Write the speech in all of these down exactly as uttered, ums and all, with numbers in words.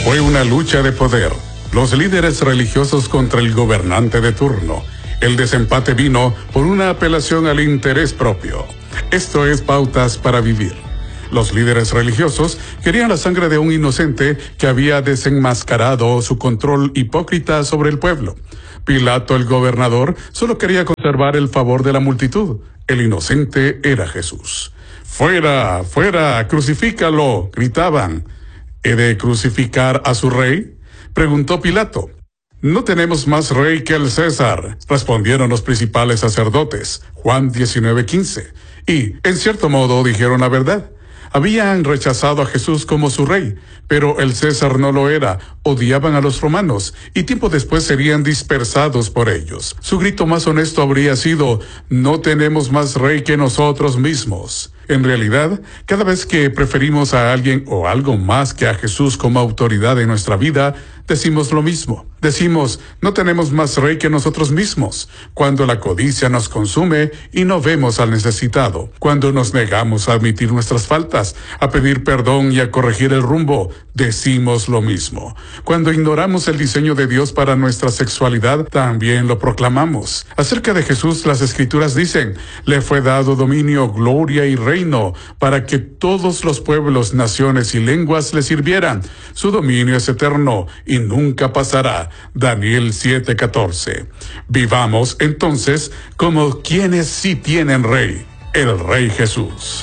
Fue una lucha de poder. Los líderes religiosos contra el gobernante de turno. El desempate vino por una apelación al interés propio. Esto es Pautas para Vivir. Los líderes religiosos querían la sangre de un inocente que había desenmascarado su control hipócrita sobre el pueblo. Pilato, el gobernador, solo quería conservar el favor de la multitud. El inocente era Jesús. ¡Fuera, fuera, crucifícalo!, gritaban. ¿He de crucificar a su rey?, preguntó Pilato. No tenemos más rey que el César, respondieron los principales sacerdotes. Juan diecinueve quince. Y, en cierto modo, dijeron la verdad. Habían rechazado a Jesús como su rey, pero el César no lo era, odiaban a los romanos, y tiempo después serían dispersados por ellos. Su grito más honesto habría sido, no tenemos más rey que nosotros mismos. En realidad, cada vez que preferimos a alguien o algo más que a Jesús como autoridad en nuestra vida, decimos lo mismo. Decimos, no tenemos más rey que nosotros mismos. Cuando la codicia nos consume y no vemos al necesitado. Cuando nos negamos a admitir nuestras faltas, a pedir perdón y a corregir el rumbo, decimos lo mismo. Cuando ignoramos el diseño de Dios para nuestra sexualidad, también lo proclamamos. Acerca de Jesús, las Escrituras dicen, le fue dado dominio, gloria y reino, para que todos los pueblos, naciones y lenguas le sirvieran. Su dominio es eterno y nunca pasará. Daniel siete catorce. Vivamos entonces como quienes sí tienen rey, el Rey Jesús.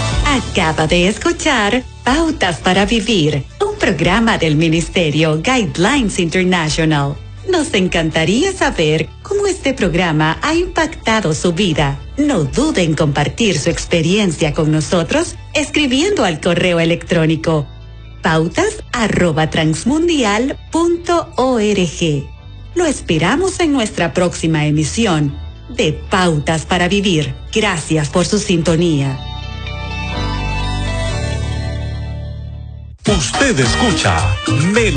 Acaba de escuchar Pautas para Vivir, un programa del Ministerio Guidelines International. Nos encantaría saber cómo este programa ha impactado su vida. No dude en compartir su experiencia con nosotros escribiendo al correo electrónico pautas arroba transmundial punto org. Lo esperamos en nuestra próxima emisión de Pautas para Vivir. Gracias por su sintonía. Usted escucha